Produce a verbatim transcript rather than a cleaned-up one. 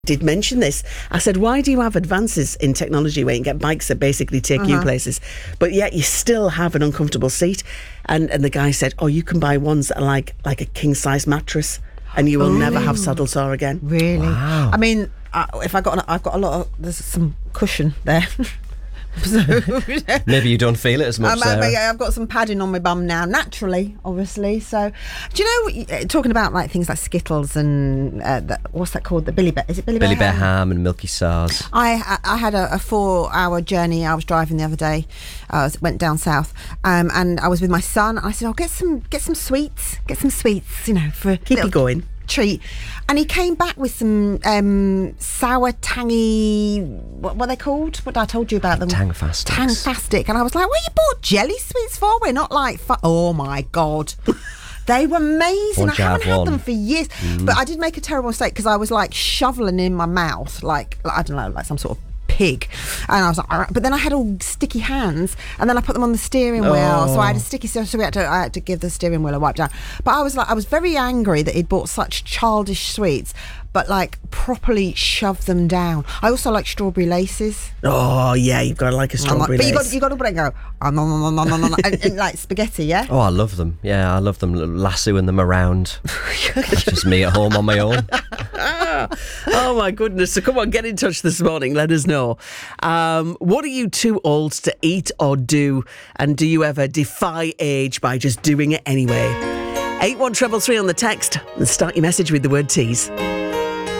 did mention this. I said, why do you have advances in technology where you can get bikes that basically take uh-huh. you places, but yet you still have an uncomfortable seat? And and the guy said, oh, you can buy ones that are like like a king size mattress, and you will Ooh. never have saddle sore again. Really? Wow. I mean, uh, if I got, I've got a lot of, there's some cushion there. So, maybe you don't feel it as much. Um, I, I've got some padding on my bum now, naturally, obviously. So, do you know, talking about like things like Skittles and uh, the, what's that called? The Billy Bear? Is it Billy Bear? Billy Bear ham? ham and Milky Stars. I I had a, a four-hour journey. I was driving the other day. I was, went down south, um, and I was with my son. I said, "Oh, get some, get some sweets, get some sweets, you know, for keep it going." Treat. And he came back with some um, sour, tangy, what were they called? What I told you about them? Tangfastics. Tangfastic. And I was like, what you bought jelly sweets for? We're not like, fu-. oh my God. They were amazing. One I haven't had one. them for years. Mm. But I did make a terrible mistake because I was like shoveling in my mouth, like, like, I don't know, like some sort of pig. And I was like, all right. But then I had all sticky hands, and then I put them on the steering wheel. Oh. So I had a sticky, so we had to, I had to give the steering wheel a wipe down. But I was like, I was very angry that he'd bought such childish sweets, but like properly shoved them down. I also like strawberry laces. Oh yeah, you've got to like a strawberry like, lace. But you got, you got to put it and go, oh, no, no, no, no, no, no, and, and like spaghetti, yeah? Oh, I love them. Yeah, I love them lassoing them around. That's just me at home on my own. Oh my goodness. So come on, get in touch this morning. Let us know. Um, what are you too old to eat or do? And do you ever defy age by just doing it anyway? eight one three three on the text and start your message with the word tease.